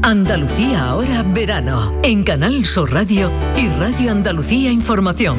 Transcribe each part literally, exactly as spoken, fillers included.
Andalucía ahora verano, en Canal Sur Radio y Radio Andalucía Información.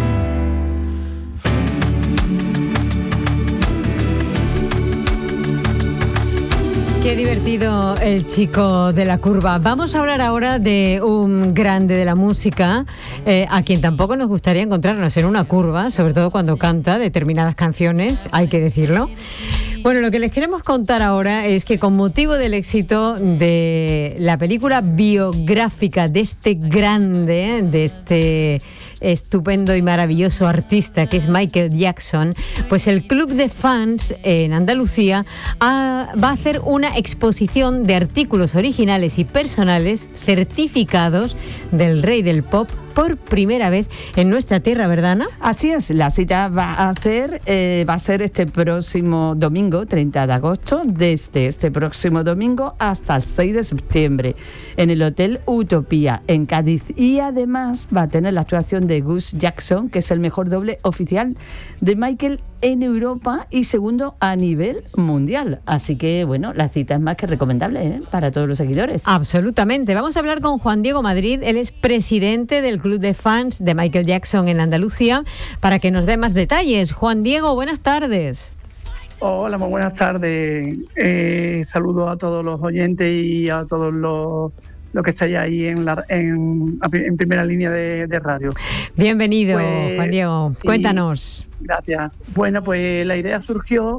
Qué divertido el chico de la curva. Vamos a hablar ahora de un grande de la música, eh, a quien tampoco nos gustaría encontrarnos en una curva, sobre todo cuando canta determinadas canciones, hay que decirlo. Bueno, lo que les queremos contar ahora es que con motivo del éxito de la película biográfica de este grande, de este estupendo y maravilloso artista que es Michael Jackson, pues el Club de Fans en Andalucía ha, va a hacer una exposición de artículos originales y personales certificados del rey del pop por primera vez en nuestra tierra, ¿verdad, Ana? Así es, la cita va a hacer, eh, va a ser este próximo domingo, treinta de agosto, desde este próximo domingo hasta el seis de septiembre, en el Hotel Utopía, en Cádiz. Y además va a tener la actuación de Gus Jackson, que es el mejor doble oficial de Michael en Europa y segundo a nivel mundial. Así que, bueno, la cita es más que recomendable, ¿eh?, para todos los seguidores. Absolutamente. Vamos a hablar con Juan Diego Madrid, él es presidente del Club de Fans de Michael Jackson en Andalucía, para que nos dé más detalles. Juan Diego, buenas tardes. Hola, muy buenas tardes. Eh, saludo a todos los oyentes y a todos los, los que estáis ahí en, la, en, en primera línea de, de radio. Bienvenido, pues, Juan Diego. Sí, cuéntanos. Gracias. Bueno, pues la idea surgió,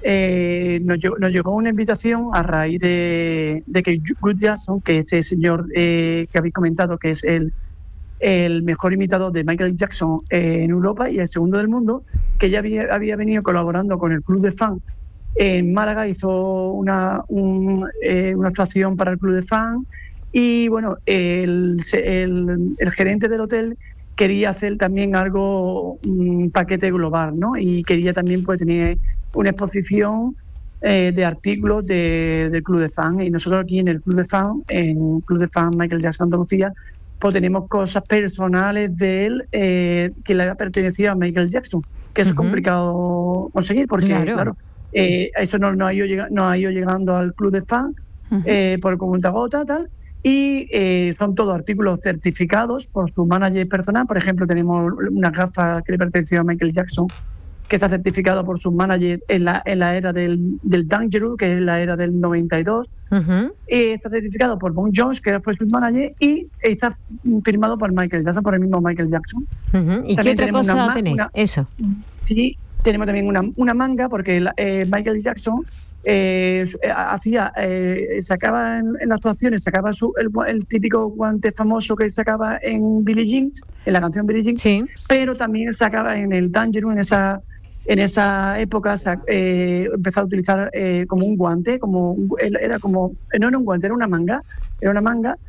eh, nos, nos llegó una invitación a raíz de, de que Gus Jackson, que este señor eh, que habéis comentado, que es el el mejor imitador de Michael Jackson eh, en Europa y el segundo del mundo, que ya había, había venido colaborando con el Club de Fans en Málaga, hizo una, un, eh, una actuación para el Club de Fans y bueno, el, el, el gerente del hotel quería hacer también algo, un paquete global, ¿no? Y quería también pues tener una exposición eh, de artículos de, del Club de Fans, y nosotros aquí en el Club de Fans, en el Club de Fans Michael Jackson Andalucía, pues tenemos cosas personales de él eh, que le ha pertenecido a Michael Jackson, que eso uh-huh. es complicado conseguir, porque claro, claro eh, eso no, no, ha ido lleg- no ha ido llegando al Club de Fans uh-huh. eh, por cuentagota, tal, y eh, son todos artículos certificados por su manager personal. Por ejemplo, tenemos unas gafas que le pertenecieron a Michael Jackson, que está certificado por su manager en la, en la era del, del Dangerous, que es la era del noventa y dos. Uh-huh. Eh, está certificado por Bon Jones, que fue su manager, y está firmado por Michael Jackson, por el mismo Michael Jackson. Uh-huh. ¿Y qué otra cosa una, tenéis? Una, Eso. Sí, tenemos también una, una manga, porque la, eh, Michael Jackson eh, hacía, eh, sacaba en, en las actuaciones, sacaba su, el, el típico guante famoso que sacaba en Billie Jean, en la canción Billie Jean, sí. Pero también sacaba en el Dangerous, en esa En esa época eh, empezó a utilizar eh, como un guante, como un, era como no era un guante, era una manga, era una manga,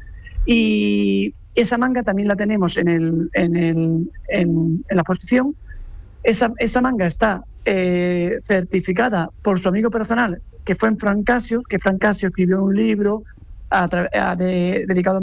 y esa manga también la tenemos en el en el en, en la exposición. Esa esa manga está eh, certificada por su amigo personal, que fue en Frank Casio, que Frank Casio escribió un libro a tra- a de, dedicado